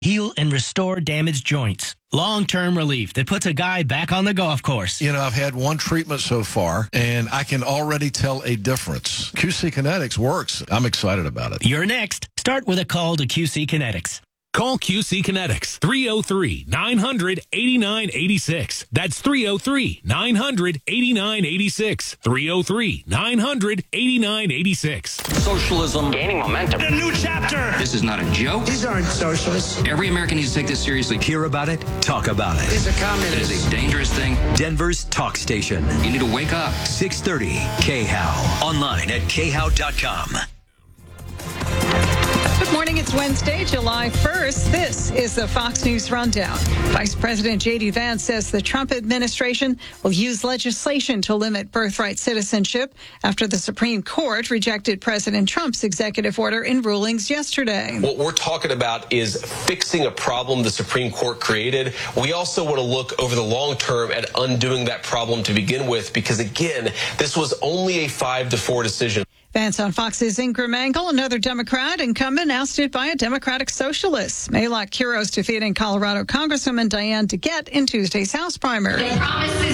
heal and restore damaged joints. Long-term relief that puts a guy back on the golf course. You know, I've had one treatment so far, and I can already tell a difference. QC Kinetics works. I'm excited about it. You're next. Start with a call to QC Kinetics. Call QC Kinetics, 303-900-8986. That's 303-900-8986. 303-900-8986. Socialism gaining momentum. A new chapter. This is not a joke. These aren't socialists. Every American needs to take this seriously. Hear about it, talk about it. These are It communists. is a dangerous thing. Denver's talk station. You need to wake up. 630 KHOW. Online at khow.com. Good morning. It's Wednesday, July 1st. This is the Fox News Rundown. Vice President J.D. Vance says the Trump administration will use legislation to limit birthright citizenship after the Supreme Court rejected President Trump's executive order in rulings yesterday. What we're talking about is fixing a problem the Supreme Court created. We also want to look over the long term at undoing that problem to begin with, because, again, this was only a 5-4 decision. Vance on Fox's Ingram Angle, another Democrat incumbent ousted by a Democratic socialist. Mayock Quiros defeating Colorado Congresswoman Diane DeGette in Tuesday's House primary.